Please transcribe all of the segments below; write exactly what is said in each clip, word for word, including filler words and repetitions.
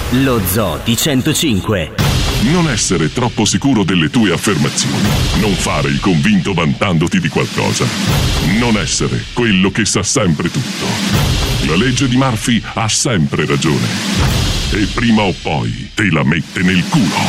Lo Zoo di centocinque. Non essere troppo sicuro delle tue affermazioni. Non fare il convinto vantandoti di qualcosa. Non essere quello che sa sempre tutto. La legge di Murphy ha sempre ragione. E prima o poi te la mette nel culo.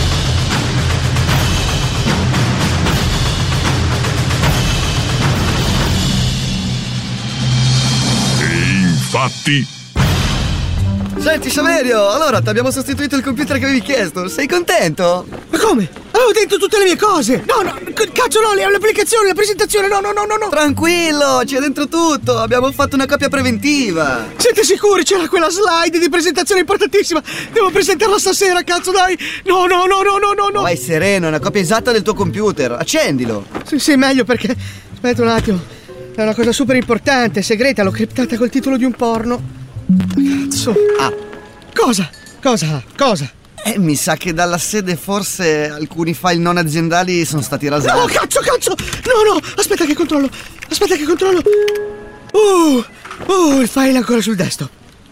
E infatti... Senti Saverio, allora ti abbiamo sostituito il computer che avevi chiesto, sei contento? Ma come? Avevo dentro tutte le mie cose! No, no, c- cazzo no, le- l'applicazione, la presentazione, no, no, no, no, no! Tranquillo, c'è dentro tutto, abbiamo fatto una copia preventiva! Siete sicuri? C'era quella slide di presentazione importantissima! Devo presentarla stasera, cazzo dai! No, no, no, no, no, no, no! Vai sereno, è una copia esatta del tuo computer, accendilo! Sì, sì, meglio perché... Aspetta un attimo, è una cosa super importante, segreta, l'ho criptata col titolo di un porno. Cazzo! Ah! Cosa? Cosa? Cosa? Eh, mi sa che dalla sede forse alcuni file non aziendali sono stati rasati. No, cazzo, cazzo! No, no! Aspetta che controllo! Aspetta che controllo! Uh! Uh, il file è ancora sul desktop!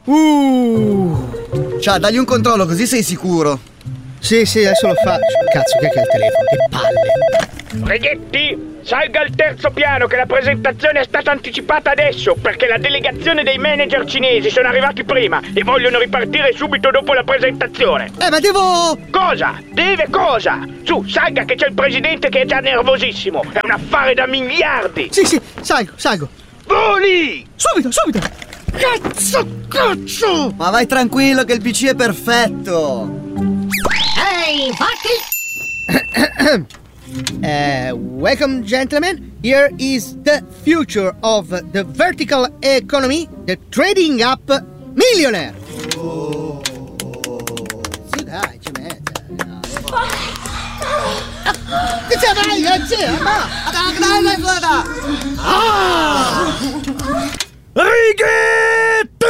Uh! Ciao, dagli un controllo così sei sicuro. Sì, sì, adesso lo faccio. Cazzo, che è che è il telefono? Che palle! Righetti, salga al terzo piano che la presentazione è stata anticipata adesso perché la delegazione dei manager cinesi sono arrivati prima e vogliono ripartire subito dopo la presentazione. Eh, ma devo... Cosa? Deve cosa? Su, salga che c'è il presidente che è già nervosissimo. È un affare da miliardi. Sì, sì, salgo, salgo. Voli! Subito, subito! Cazzo, cazzo! Ma vai tranquillo che il P C è perfetto. Ehi, infatti! Uh, welcome, gentlemen. Here is the future of the vertical economy, the trading up millionaire. Oh. Sì, dai, ci mette. Che c'è, vai, oggi? Ah! Righetti!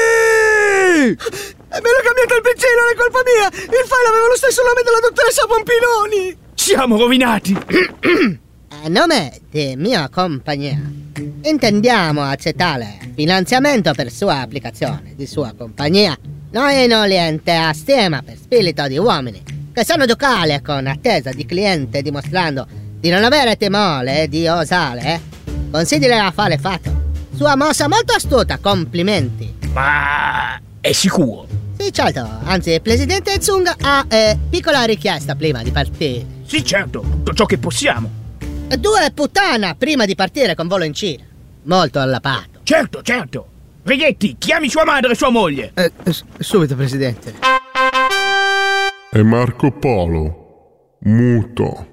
E me l'ho cambiato il P C, non è colpa mia! Il file aveva lo stesso nome della dottoressa Pompinoni! Siamo rovinati! A nome di mia compagnia intendiamo accettare finanziamento per sua applicazione di sua compagnia. Noi non niente a stima per spirito di uomini che sono giocali con attesa di cliente dimostrando di non avere timore di osare. Considera affare fatto. Sua mossa molto astuta, complimenti. Ma è sicuro? Sì, certo, anzi, Presidente Zung ha eh, piccola richiesta prima di partire. Sì, certo, tutto ciò che possiamo. Due puttana prima di partire con volo in Cina. Molto allapato. Certo, certo. Righetti, chiami sua madre e sua moglie. Eh, subito, Presidente. È Marco Polo, muto.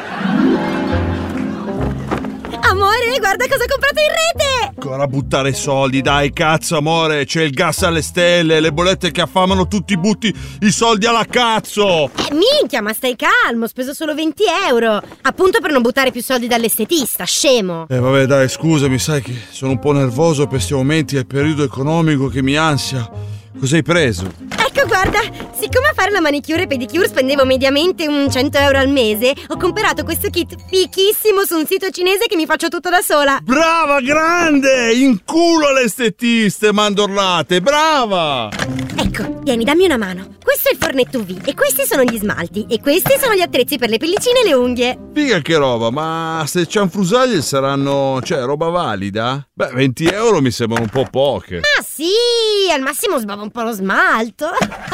Amore, guarda cosa ho comprato in rete! Ancora buttare soldi, dai, cazzo, amore. C'è il gas alle stelle, le bollette che affamano tutti, butti i soldi alla cazzo. Eh, minchia, ma stai calmo, ho speso solo venti euro. Appunto per non buttare più soldi dall'estetista, scemo. Eh, vabbè, dai, scusami, sai che sono un po' nervoso per questi aumenti del periodo economico che mi ansia. Cos'hai preso? Ecco, guarda, siccome a fare la manicure e pedicure spendevo mediamente un cento euro al mese, ho comprato questo kit fichissimo su un sito cinese che mi faccio tutto da sola. Brava, grande! In culo alle estetiste, mandorlate, brava! Ecco, vieni, dammi una mano. Questo è il fornetto U V e questi sono gli smalti e questi sono gli attrezzi per le pellicine e le unghie. Figa che roba, ma se cianfrusaglie saranno, cioè, roba valida? Beh, venti euro mi sembrano un po' poche. Ma sì, al massimo sbava un po' lo smalto.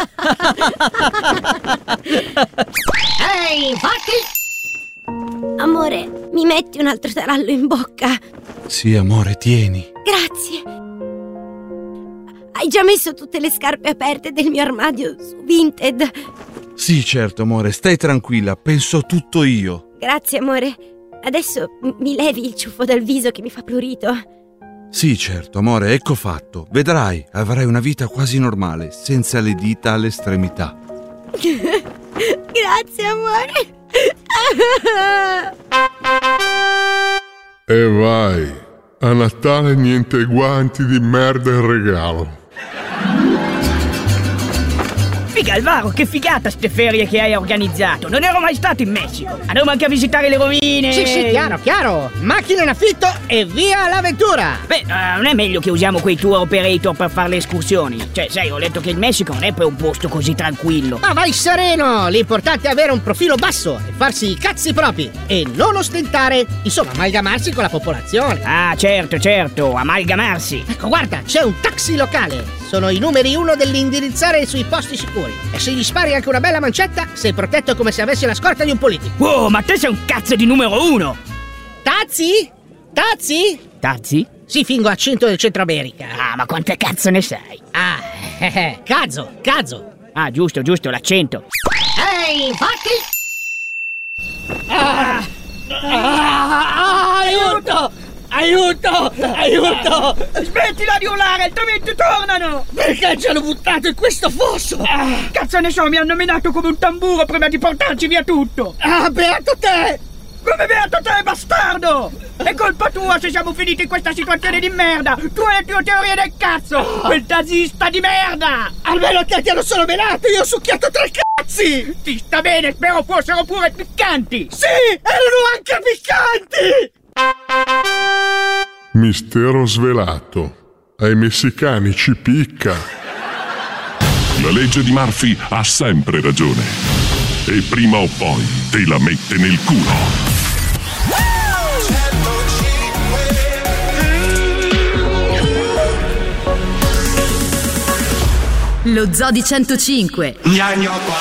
Ehi, infatti! Amore, mi metti un altro tarallo in bocca? Sì, amore, tieni. Grazie. Hai già messo tutte le scarpe aperte del mio armadio su Vinted? Sì, certo, amore, stai tranquilla, penso tutto io. Grazie, amore. Adesso mi levi il ciuffo dal viso che mi fa prurito. Sì, certo, amore, ecco fatto. Vedrai, avrai una vita quasi normale, senza le dita all'estremità. Grazie, amore. E vai, a Natale niente guanti di merda in regalo. Figa Alvaro, che figata ste ferie che hai organizzato. Non ero mai stato in Messico. Andiamo anche a visitare le rovine. Sì, sì, chiaro, chiaro. Macchina in affitto e via all'avventura. Beh, uh, non è meglio che usiamo quei tour operator per fare le escursioni? Cioè, sai, ho letto che il Messico non è poi un posto così tranquillo. Ma vai sereno, l'importante è avere un profilo basso e farsi i cazzi propri e non ostentare, insomma, amalgamarsi con la popolazione. Ah, certo, certo, amalgamarsi. Ecco, guarda, c'è un taxi locale. Sono i numeri uno dell'indirizzare sui posti sicuri. E se gli spari anche una bella mancetta, sei protetto come se avessi la scorta di un politico. Wow, ma te sei un cazzo di numero uno! Tazzi? Tazzi? Tazzi? Sì, fingo accento del Centro America. Ah, ma quante cazzo ne sai? Ah, eh, eh, cazzo, cazzo. Ah, giusto, giusto, l'accento. Ehi, infatti... Ah, ah, ah, aiuto! Aiuto! Aiuto! Smettila di urlare, altrimenti tornano! Perché ci hanno buttato in questo fosso? Ah, cazzo ne so, mi hanno menato come un tamburo prima di portarci via tutto! Ah, beato te! Come beato te, bastardo! È colpa tua se siamo finiti in questa situazione di merda! Tu e le tue teorie del cazzo! Quel tasista di merda! Almeno te ti hanno solo menato, io ho succhiato tre cazzi! Ti sta bene, spero fossero pure piccanti! Sì, erano anche piccanti! Mistero svelato. Ai messicani ci picca. La legge di Murphy ha sempre ragione. E prima o poi te la mette nel culo. Lo Zoo di centocinque.